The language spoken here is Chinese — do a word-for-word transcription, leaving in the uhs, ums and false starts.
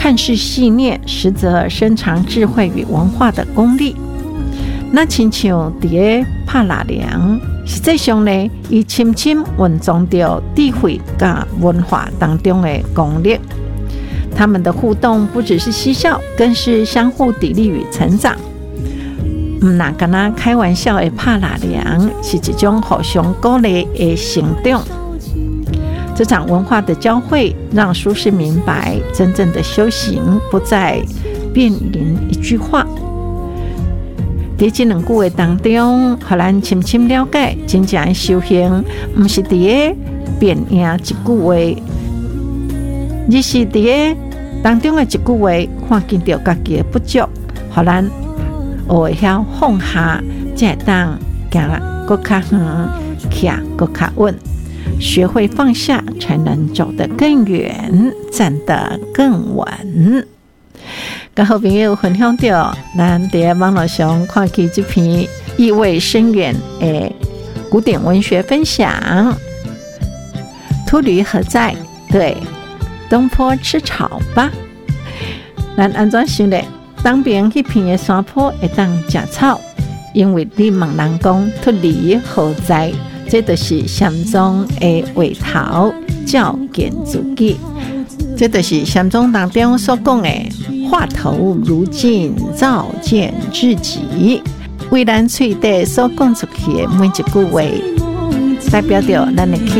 看似细腻，实则深藏智慧与文化的功力。那亲像伫个帕拉良，实际上呢，伊深深蕴藏着智慧甲文化当中的功力。他们的互动不只是嬉笑，更是相互砥砺与成长。唔那敢那开玩笑的帕拉良，是一种互相鼓励的行动。这场文化的交汇，让苏轼明白，真正的修行不在辩言一句话。在这两句话当中，互咱深深了解，真正的修行，不是在辩言一句话，而是在当中的一句话，看见到自己的不足，互咱学会晓放下，才会当行更较远，徛更较稳。学会放下，才能走得更远，站得更稳。跟好朋友分享到，咱在网络上看见这篇意味深远的古典文学分享。秃驴何在？对，东坡吃草吧。咱安怎想呢？当边迄片的山坡会当食草，因为你问人讲秃驴何在？这就是禅宗的话头照见自己，这就是禅宗当中所讲的话头如镜照见自己。为咱嘴底所讲出去的每一句话，代表着咱的